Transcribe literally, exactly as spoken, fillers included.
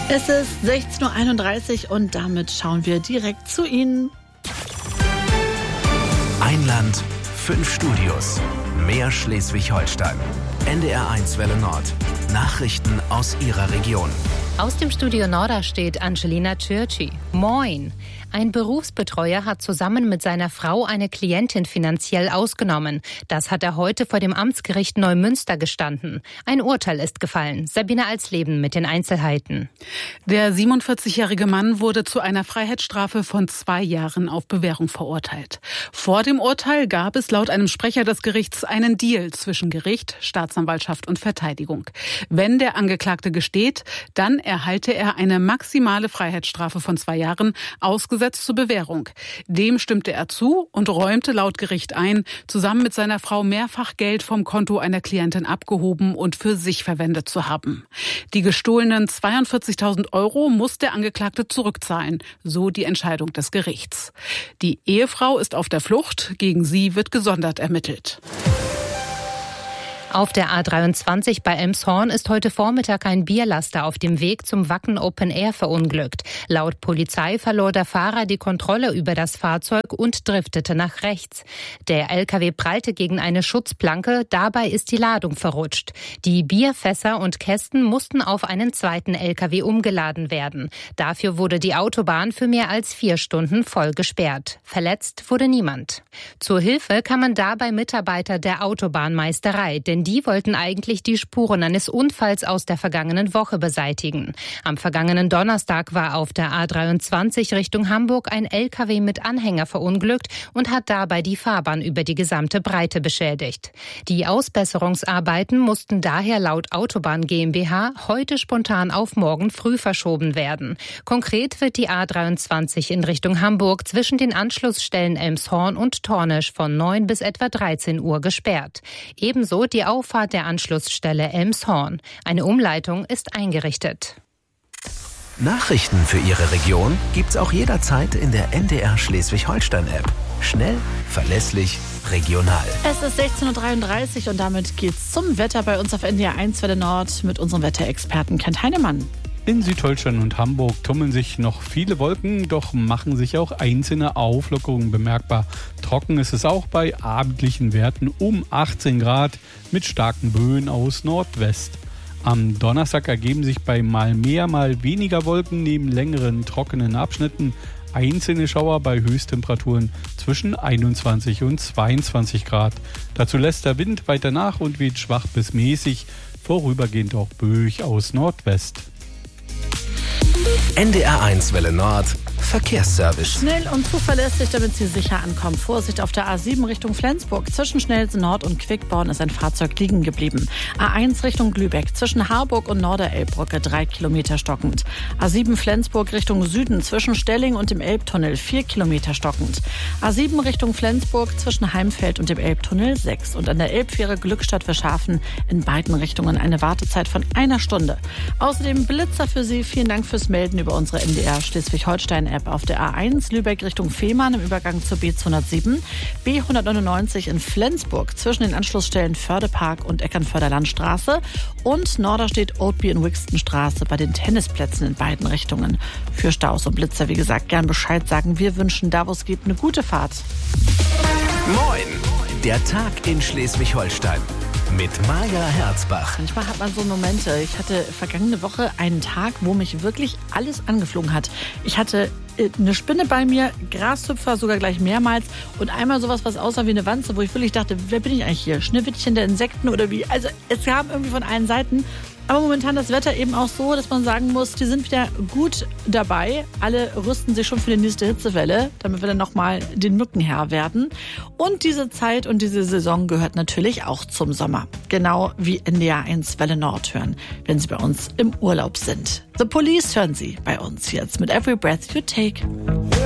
Es ist sechzehn Uhr einunddreißig und damit schauen wir direkt zu Ihnen. Ein Land, fünf Studios, mehr Schleswig-Holstein. N D R eins Welle Nord. Nachrichten aus Ihrer Region. Aus dem Studio Norder steht Angelina Türci. Moin! Ein Berufsbetreuer hat zusammen mit seiner Frau eine Klientin finanziell ausgenommen. Das hat er heute vor dem Amtsgericht Neumünster gestanden. Ein Urteil ist gefallen. Sabine Alsleben mit den Einzelheiten. Der siebenundvierzigjährige Mann wurde zu einer Freiheitsstrafe von zwei Jahren auf Bewährung verurteilt. Vor dem Urteil gab es laut einem Sprecher des Gerichts einen Deal zwischen Gericht, Staatsanwaltschaft und Verteidigung. Wenn der Angeklagte gesteht, dann erhalte er eine maximale Freiheitsstrafe von zwei Jahren, ausgesetzt zur Bewährung. Dem stimmte er zu und räumte laut Gericht ein, zusammen mit seiner Frau mehrfach Geld vom Konto einer Klientin abgehoben und für sich verwendet zu haben. Die gestohlenen zweiundvierzigtausend Euro muss der Angeklagte zurückzahlen, so die Entscheidung des Gerichts. Die Ehefrau ist auf der Flucht, gegen sie wird gesondert ermittelt. Auf der A dreiundzwanzig bei Elmshorn ist heute Vormittag ein Bierlaster auf dem Weg zum Wacken Open Air verunglückt. Laut Polizei verlor der Fahrer die Kontrolle über das Fahrzeug und driftete nach rechts. Der L K W prallte gegen eine Schutzplanke, dabei ist die Ladung verrutscht. Die Bierfässer und Kästen mussten auf einen zweiten L K W umgeladen werden. Dafür wurde die Autobahn für mehr als vier Stunden voll gesperrt. Verletzt wurde niemand. Zur Hilfe kamen dabei Mitarbeiter der Autobahnmeisterei, denn die wollten eigentlich die Spuren eines Unfalls aus der vergangenen Woche beseitigen. Am vergangenen Donnerstag war auf der A dreiundzwanzig Richtung Hamburg ein L K W mit Anhänger verunglückt und hat dabei die Fahrbahn über die gesamte Breite beschädigt. Die Ausbesserungsarbeiten mussten daher laut Autobahn GmbH heute spontan auf morgen früh verschoben werden. Konkret wird die A dreiundzwanzig in Richtung Hamburg zwischen den Anschlussstellen Elmshorn und Tornisch von neun bis etwa dreizehn Uhr gesperrt. Ebenso die Auffahrt der Anschlussstelle Elmshorn. Eine Umleitung ist eingerichtet. Nachrichten für Ihre Region gibt's auch jederzeit in der N D R Schleswig-Holstein-App. Schnell, verlässlich, regional. Es ist sechzehn Uhr dreiunddreißig und damit geht's zum Wetter bei uns auf N D R eins Welle Nord mit unserem Wetterexperten Kent Heinemann. In Südholstein und Hamburg tummeln sich noch viele Wolken, doch machen sich auch einzelne Auflockerungen bemerkbar. Trocken ist es auch bei abendlichen Werten um achtzehn Grad mit starken Böen aus Nordwest. Am Donnerstag ergeben sich bei mal mehr, mal weniger Wolken neben längeren trockenen Abschnitten einzelne Schauer bei Höchsttemperaturen zwischen einundzwanzig und zweiundzwanzig Grad. Dazu lässt der Wind weiter nach und weht schwach bis mäßig, vorübergehend auch böig aus Nordwest. N D R eins Welle Nord. Verkehrsservice. Schnell und zuverlässig, damit Sie sicher ankommen. Vorsicht auf der A sieben Richtung Flensburg. Zwischen Schnelsen Nord und Quickborn ist ein Fahrzeug liegen geblieben. A eins Richtung Lübeck. Zwischen Harburg und Norderelbbrücke drei Kilometer stockend. A sieben Flensburg Richtung Süden. Zwischen Stelling und dem Elbtunnel vier Kilometer stockend. A sieben Richtung Flensburg. Zwischen Heimfeld und dem Elbtunnel sechs. Und an der Elbfähre Glückstadt Verschafen in beiden Richtungen eine Wartezeit von einer Stunde. Außerdem Blitzer für Sie. Vielen Dank fürs Melden über unsere N D R Schleswig-Holstein-App. Auf der A eins Lübeck Richtung Fehmarn im Übergang zur B zweihundertsieben, B hundertneunundneunzig in Flensburg zwischen den Anschlussstellen Fördepark und Eckernförder Landstraße und Norderstedt Oldby in Wixtonstraße bei den Tennisplätzen in beiden Richtungen. Für Staus und Blitzer, wie gesagt, gern Bescheid sagen. Wir wünschen da, wo es geht, eine gute Fahrt. Moin! Der Tag in Schleswig-Holstein. Mit Maja Herzbach. Manchmal hat man so Momente. Ich hatte vergangene Woche einen Tag, wo mich wirklich alles angeflogen hat. Ich hatte eine Spinne bei mir, Grashüpfer sogar gleich mehrmals und einmal sowas, was aussah wie eine Wanze, wo ich wirklich dachte, wer bin ich eigentlich hier? Schneewittchen der Insekten oder wie? Also es kam irgendwie von allen Seiten. Aber momentan das Wetter eben auch so, dass man sagen muss, die sind wieder gut dabei. Alle rüsten sich schon für die nächste Hitzewelle, damit wir dann nochmal den Mücken Herr werden. Und diese Zeit und diese Saison gehört natürlich auch zum Sommer. Genau wie N D R eins Welle Nord hören, wenn Sie bei uns im Urlaub sind. The Police hören Sie bei uns jetzt mit Every Breath You Take.